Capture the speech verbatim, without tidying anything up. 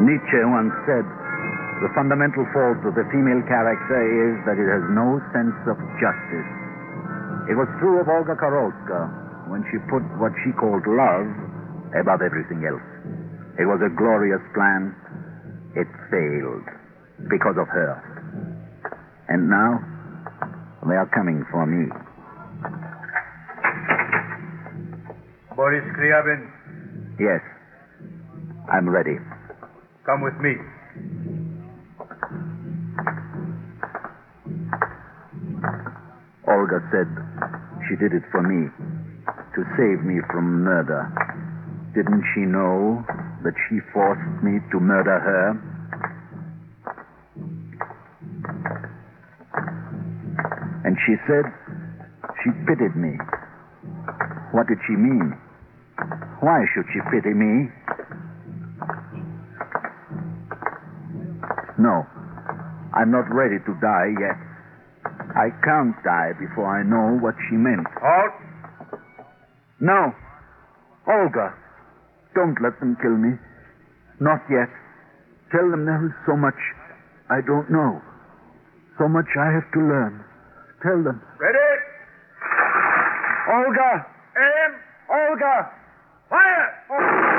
Nietzsche once said, the fundamental fault of the female character is that it has no sense of justice. It was true of Olga Karolska when she put what she called love above everything else. It was a glorious plan. It failed because of her. And now, they are coming for me. Boris Kryabin. Yes, I'm ready. Come with me. Olga said she did it for me, to save me from murder. Didn't she know that she forced me to murder her? And she said she pitied me. What did she mean? Why should she pity me? No, I'm not ready to die yet. I can't die before I know what she meant. Halt! No. Olga, don't let them kill me. Not yet. Tell them there is so much I don't know. So much I have to learn. Tell them. Ready? Olga! Aim! Olga! Fire!